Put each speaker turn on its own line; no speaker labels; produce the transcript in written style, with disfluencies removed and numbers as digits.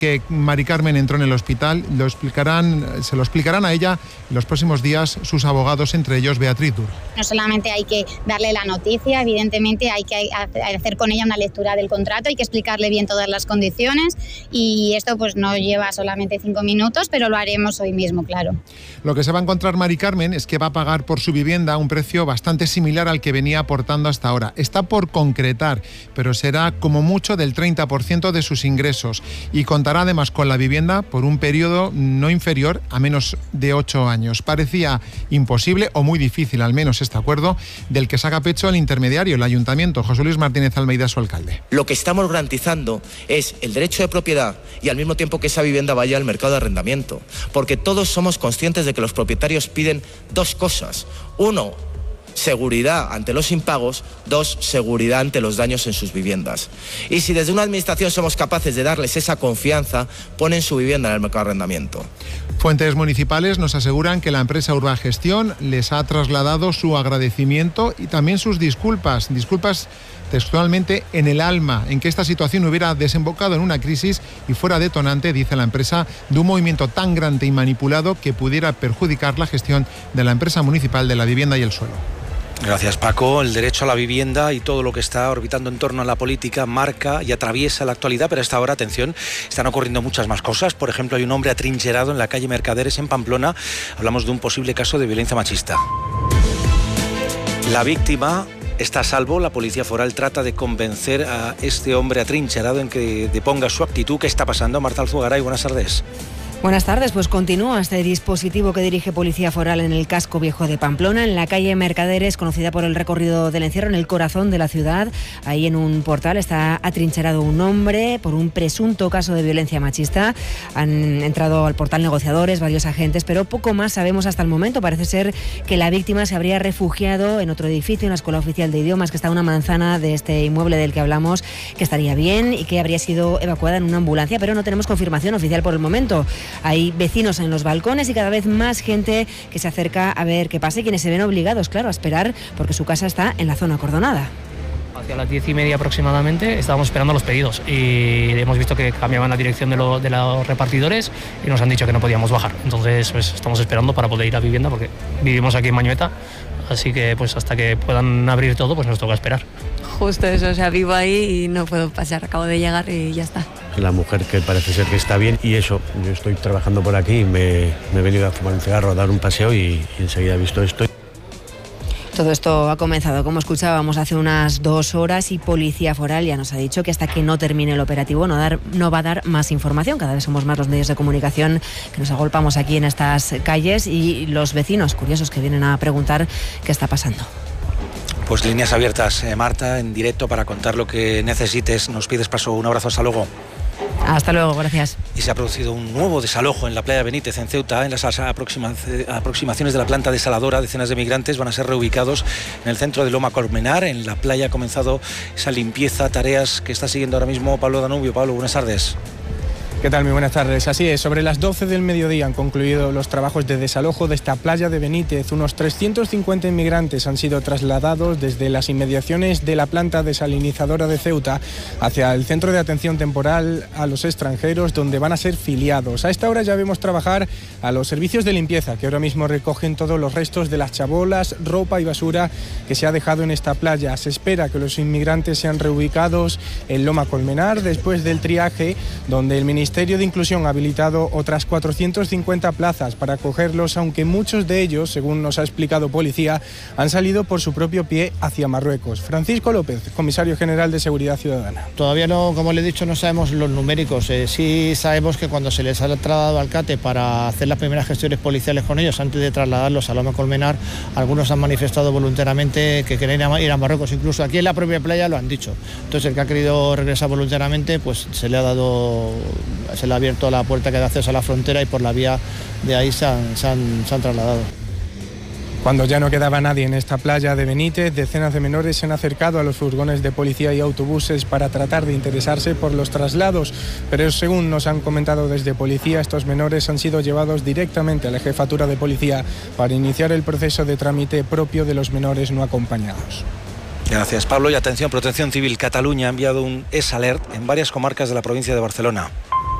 que Mari Carmen entró en el hospital. Se lo explicarán a ella en los próximos días sus abogados, entre ellos Beatriz Duro.
No solamente hay que darle la noticia, evidentemente hay que hacer con ella una lectura del contrato, hay que explicarle bien todas las condiciones, y esto pues no lleva solamente 5 minutos, pero lo haremos hoy mismo, claro.
Lo que se va a encontrar Mari Carmen es que va a pagar por su vivienda un precio bastante similar al que venía aportando hasta ahora. Está por concretar, pero será como mucho del 30% de sus ingresos, y contará además con la vivienda por un periodo no inferior a menos de 8 años. Parecía imposible o muy difícil, al menos este acuerdo, del que saca pecho el intermediario, el Ayuntamiento. José Luis Martínez Almeida, su alcalde.
Lo que estamos garantizando es el derecho de propiedad y al mismo tiempo que esa vivienda vaya al mercado de arrendamiento, porque todos somos conscientes de que los propietarios piden 2 cosas. 1, seguridad ante los impagos. 2, seguridad ante los daños en sus viviendas. Y si desde una administración somos capaces de darles esa confianza, ponen su vivienda en el mercado de arrendamiento.
Fuentes municipales nos aseguran que la empresa Urbagestión les ha trasladado su agradecimiento y también sus disculpas textualmente en el alma, en que esta situación hubiera desembocado en una crisis y fuera detonante, dice la empresa, de un movimiento tan grande y manipulado que pudiera perjudicar la gestión de la empresa municipal de la vivienda y el suelo.
Gracias, Paco. El derecho a la vivienda y todo lo que está orbitando en torno a la política marca y atraviesa la actualidad, pero a esta hora, atención, están ocurriendo muchas más cosas. Por ejemplo, hay un hombre atrincherado en la calle Mercaderes, en Pamplona. Hablamos de un posible caso de violencia machista. La víctima está a salvo. La Policía Foral trata de convencer a este hombre atrincherado en que deponga su actitud. ¿Qué está pasando? Marta Alzugaray, buenas tardes.
Buenas tardes, pues continúa este dispositivo que dirige Policía Foral en el casco viejo de Pamplona, en la calle Mercaderes, conocida por el recorrido del encierro, en el corazón de la ciudad. Ahí en un portal está atrincherado un hombre por un presunto caso de violencia machista. Han entrado al portal negociadores, varios agentes, pero poco más sabemos hasta el momento. Parece ser que la víctima se habría refugiado en otro edificio, en la Escuela Oficial de Idiomas, que está a una manzana de este inmueble del que hablamos, que estaría bien y que habría sido evacuada en una ambulancia, pero no tenemos confirmación oficial por el momento. Hay vecinos en los balcones y cada vez más gente que se acerca a ver qué pasa, y quienes se ven obligados, claro, a esperar porque su casa está en la zona acordonada.
Hacia las 10:30 aproximadamente estábamos esperando los pedidos y hemos visto que cambiaban la dirección de los repartidores y nos han dicho que no podíamos bajar. Entonces pues estamos esperando para poder ir a vivienda porque vivimos aquí en Mañueta, así que pues hasta que puedan abrir todo pues nos toca esperar.
Justo eso, o sea, vivo ahí y no puedo pasar, acabo de llegar y ya está.
La mujer que parece ser que está bien, y eso, yo estoy trabajando por aquí, me he venido a fumar un cigarro, a dar un paseo y enseguida he visto esto.
Todo esto ha comenzado, como escuchábamos, hace unas 2 horas, y Policía Foral ya nos ha dicho que hasta que no termine el operativo no va a dar más información. Cada vez somos más los medios de comunicación que nos agolpamos aquí en estas calles, y los vecinos curiosos que vienen a preguntar qué está pasando.
Pues líneas abiertas, Marta, en directo para contar lo que necesites. Nos pides paso. Un abrazo, hasta luego.
Hasta luego, gracias.
Y se ha producido un nuevo desalojo en la playa Benítez, en Ceuta. En las aproximaciones de la planta desaladora, decenas de migrantes van a ser reubicados en el centro de Loma Colmenar. En la playa ha comenzado esa limpieza, tareas que está siguiendo ahora mismo Pablo Danubio. Pablo, buenas tardes.
¿Qué tal? Muy buenas tardes. Así es, sobre las 12 del mediodía han concluido los trabajos de desalojo de esta playa de Benítez. Unos 350 inmigrantes han sido trasladados desde las inmediaciones de la planta desalinizadora de Ceuta hacia el centro de atención temporal a los extranjeros, donde van a ser filiados. A esta hora ya vemos trabajar a los servicios de limpieza, que ahora mismo recogen todos los restos de las chabolas, ropa y basura que se ha dejado en esta playa. Se espera que los inmigrantes sean reubicados en Loma Colmenar después del triaje, donde el Ministerio de Inclusión ha habilitado otras 450 plazas para acogerlos, aunque muchos de ellos, según nos ha explicado Policía, han salido por su propio pie hacia Marruecos. Francisco López, comisario general de Seguridad Ciudadana.
Todavía no, como le he dicho, no sabemos los numéricos. Sí sabemos que cuando se les ha trasladado al CATE para hacer las primeras gestiones policiales con ellos, antes de trasladarlos a Loma Colmenar, algunos han manifestado voluntariamente que querían ir a Marruecos. Incluso aquí en la propia playa lo han dicho. Entonces el que ha querido regresar voluntariamente, pues se le ha abierto la puerta que da acceso a la frontera, y por la vía de ahí se han trasladado.
Cuando ya no quedaba nadie en esta playa de Benítez, decenas de menores se han acercado a los furgones de policía y autobuses para tratar de interesarse por los traslados, pero según nos han comentado desde Policía, estos menores han sido llevados directamente a la jefatura de policía para iniciar el proceso de trámite propio de los menores no acompañados.
Gracias, Pablo. Y atención, Protección Civil Cataluña ha enviado un SAlert en varias comarcas de la provincia de Barcelona.